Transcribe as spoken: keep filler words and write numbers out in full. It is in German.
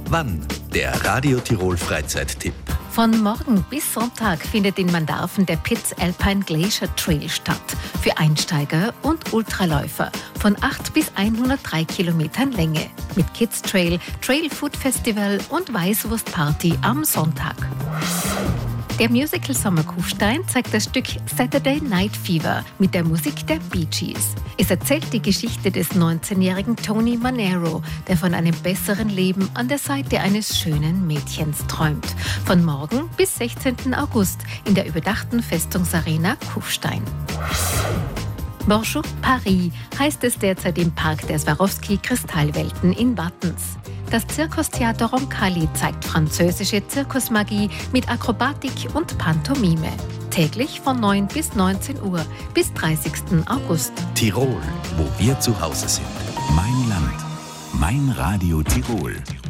Wann? Der Radio Tirol Freizeittipp. Von morgen bis Sonntag findet in Mandarfen der Piz Alpine Glacier Trail statt. Für Einsteiger und Ultraläufer von acht bis hundertdrei Kilometern Länge. Mit Kids Trail, Trail Food Festival und Weißwurstparty am Sonntag. Der Musical Sommer Kufstein zeigt das Stück Saturday Night Fever mit der Musik der Bee Gees. Es erzählt die Geschichte des neunzehnjährigen Tony Manero, der von einem besseren Leben an der Seite eines schönen Mädchens träumt. Von morgen bis sechzehnten August in der überdachten Festungsarena Kufstein. Bonjour Paris heißt es derzeit im Park der Swarovski-Kristallwelten in Wattens. Das Zirkustheater Roncalli zeigt französische Zirkusmagie mit Akrobatik und Pantomime. Täglich von neun bis neunzehn Uhr bis dreißigsten August. Tirol, wo wir zu Hause sind. Mein Land, mein Radio Tirol.